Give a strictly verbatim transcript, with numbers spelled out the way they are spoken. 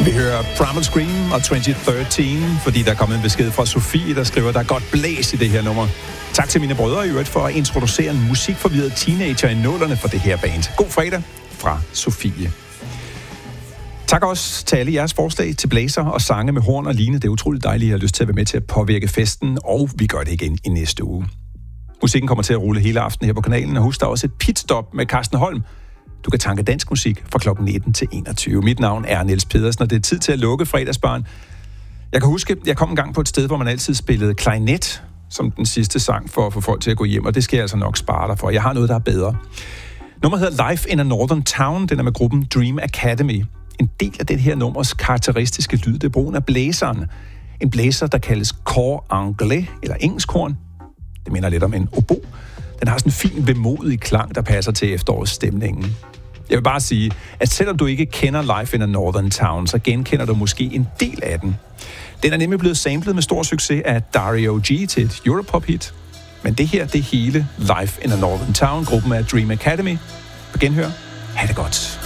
Vi hører Primal Scream og tyve tretten, fordi der er kommet en besked fra Sofie, der skriver, der er godt blæs i det her nummer. Tak til mine brødre i øvrigt for at introducere en musikforvirret teenager i nullerne for det her band. God fredag fra Sofie. Tak også til alle jeres forslag til blæser og sange med horn og line. Det er utroligt dejligt, at I har lyst til at være med til at påvirke festen, og vi gør det igen i næste uge. Musikken kommer til at rulle hele aftenen her på kanalen, og husk der også et pitstop med Carsten Holm. Du kan tanke dansk musik fra klokken nitten til enogtyve. Mit navn er Niels Pedersen, og det er tid til at lukke fredagsbaren. Jeg kan huske, jeg kom en gang på et sted, hvor man altid spillede klarinet som den sidste sang for at få folk til at gå hjem, og det skal jeg altså nok spare dig for. Jeg har noget, der er bedre. Nummeret hedder Life in a Northern Town. Den er med gruppen Dream Academy. En del af det her nummers karakteristiske lyd, det er brugen af blæseren. En blæser, der kaldes cor anglais, eller engelskhorn. Det minder lidt om en obo. Den har sådan en fin, vemodig klang, der passer til efterårsstemningen. Jeg vil bare sige, at selvom du ikke kender Life in a Northern Town, så genkender du måske en del af den. Den er nemlig blevet samlet med stor succes af Dario G til et Europop-hit. Men det her, det er hele Life in a Northern Town, gruppen af Dream Academy. På genhør. Ha' det godt.